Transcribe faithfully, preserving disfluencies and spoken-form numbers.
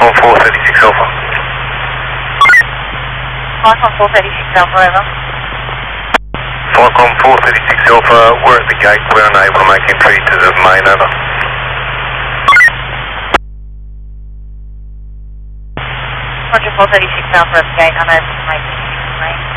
Falcon four thirty-six Alpha. Falcon four thirty-six Alpha, over. Falcon four thirty-six Alpha, we're at the gate, we're unable to make entry to the main, over. Roger four thirty-six Alpha at the gate, unable to make entry to the main.